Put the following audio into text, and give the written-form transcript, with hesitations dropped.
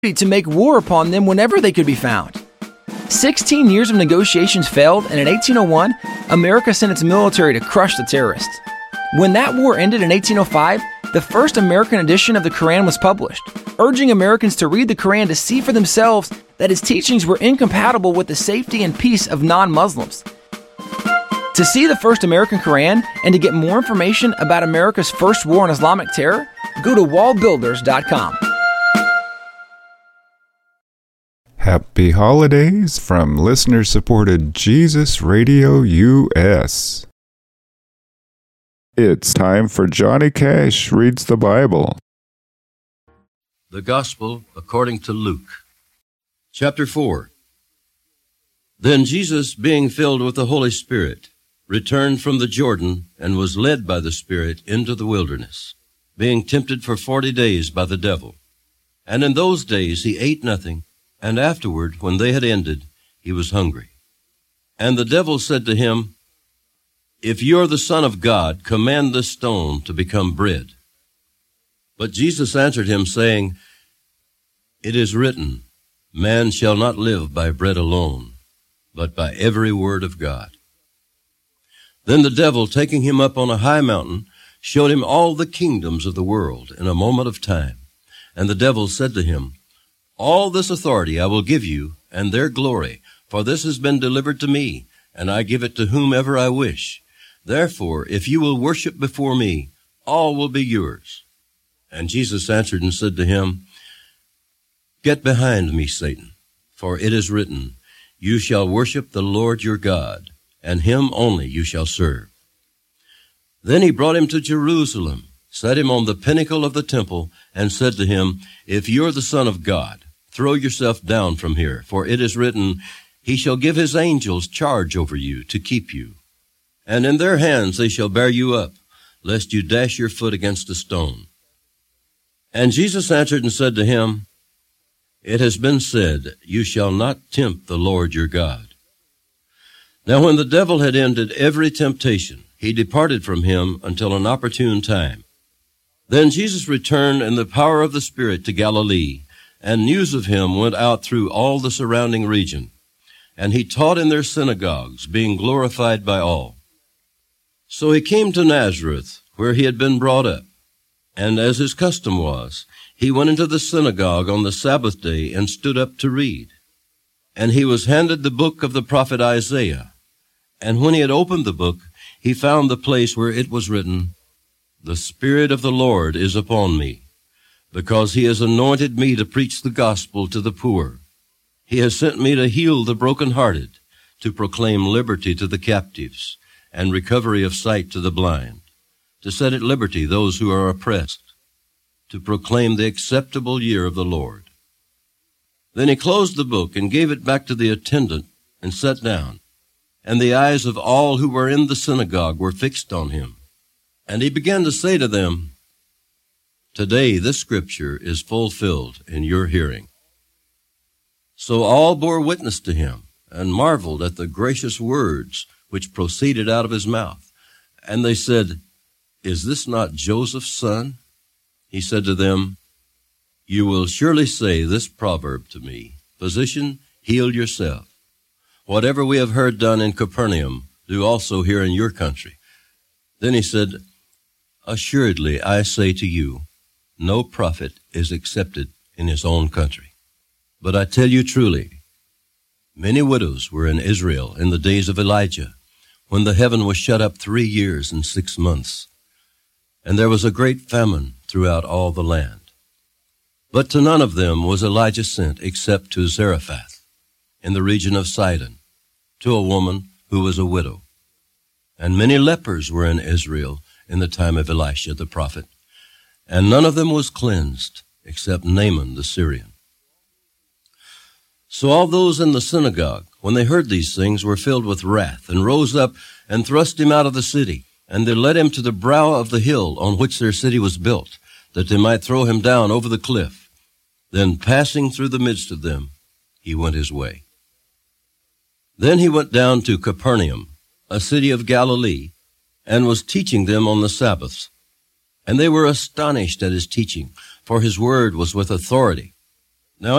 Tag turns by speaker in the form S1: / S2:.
S1: to make war upon them whenever they could be found. 16 years of negotiations failed, and in 1801, America sent its military to crush the terrorists. When that war ended in 1805, the first American edition of the Quran was published, urging Americans to read the Quran to see for themselves that its teachings were incompatible with the safety and peace of non-Muslims. To see the first American Quran and to get more information about America's first war on Islamic terror, go to wallbuilders.com.
S2: Happy holidays from listener-supported Jesus Radio US. It's time for Johnny Cash Reads the Bible.
S3: The Gospel according to Luke. Chapter 4. Then Jesus, being filled with the Holy Spirit, returned from the Jordan and was led by the Spirit into the wilderness, being tempted for 40 days by the devil. And in those days he ate nothing, and afterward, when they had ended, he was hungry. And the devil said to him, If you are the Son of God, command this stone to become bread. But Jesus answered him, saying, It is written, Man shall not live by bread alone, but by every word of God. Then the devil, taking him up on a high mountain, showed him all the kingdoms of the world in a moment of time. And the devil said to him, All this authority I will give you, and their glory, for this has been delivered to me, and I give it to whomever I wish. Therefore, if you will worship before me, all will be yours. And Jesus answered and said to him, Get behind me, Satan, for it is written, You shall worship the Lord your God, and him only you shall serve. Then he brought him to Jerusalem, set him on the pinnacle of the temple, and said to him, If you are the Son of God, throw yourself down from here, for it is written, He shall give his angels charge over you to keep you. And in their hands they shall bear you up, lest you dash your foot against a stone. And Jesus answered and said to him, It has been said, You shall not tempt the Lord your God. Now when the devil had ended every temptation, he departed from him until an opportune time. Then Jesus returned in the power of the Spirit to Galilee, and news of him went out through all the surrounding region. And he taught in their synagogues, being glorified by all. So he came to Nazareth, where he had been brought up. And as his custom was, he went into the synagogue on the Sabbath day and stood up to read. And he was handed the book of the prophet Isaiah. And when he had opened the book, he found the place where it was written, The Spirit of the Lord is upon me, because he has anointed me to preach the gospel to the poor. He has sent me to heal the brokenhearted, to proclaim liberty to the captives, and recovery of sight to the blind, to set at liberty those who are oppressed, to proclaim the acceptable year of the Lord. Then he closed the book and gave it back to the attendant and sat down. And the eyes of all who were in the synagogue were fixed on him. And he began to say to them, Today this scripture is fulfilled in your hearing. So all bore witness to him, and marveled at the gracious words which proceeded out of his mouth. And they said, Is this not Joseph's son? He said to them, You will surely say this proverb to me, Physician, heal yourself. Whatever we have heard done in Capernaum, do also here in your country. Then he said, Assuredly I say to you, no prophet is accepted in his own country. But I tell you truly, many widows were in Israel in the days of Elijah, when the heaven was shut up 3 years and 6 months, and there was a great famine throughout all the land. But to none of them was Elijah sent except to Zarephath, in the region of Sidon, to a woman who was a widow. And many lepers were in Israel in the time of Elisha the prophet, and none of them was cleansed except Naaman the Syrian. So all those in the synagogue, when they heard these things, were filled with wrath, and rose up and thrust him out of the city. And they led him to the brow of the hill on which their city was built, that they might throw him down over the cliff. Then passing through the midst of them, he went his way. Then he went down to Capernaum, a city of Galilee, and was teaching them on the Sabbaths. And they were astonished at his teaching, for his word was with authority.